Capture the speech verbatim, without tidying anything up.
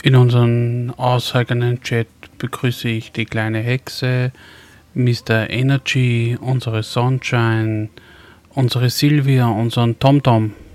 In unserem auseigenen Chat begrüße ich die kleine Hexe, Mister Energy, unsere Sunshine, unsere Silvia, unseren TomTom.